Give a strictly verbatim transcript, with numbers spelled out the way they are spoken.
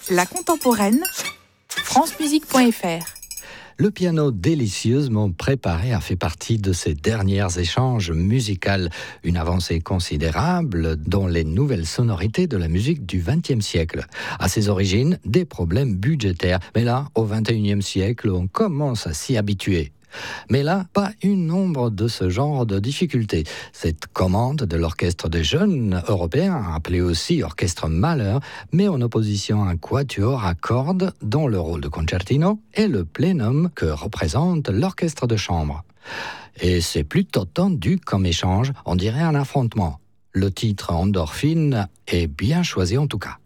La contemporaine, francemusique point f r. Le piano délicieusement préparé a fait partie de ces derniers échanges musicaux, une avancée considérable dans les nouvelles sonorités de la musique du vingtième siècle. À ses origines, des problèmes budgétaires. Mais là, au vingt et unième siècle, on commence à s'y habituer. Mais là, pas une ombre de ce genre de difficultés. Cette commande de l'orchestre des jeunes européens, appelé aussi orchestre Mahler, met en opposition un quatuor à cordes dont le rôle de concertino est le plénum que représente l'orchestre de chambre. Et c'est plutôt tendu comme échange, on dirait un affrontement. Le titre Endorphine est bien choisi en tout cas.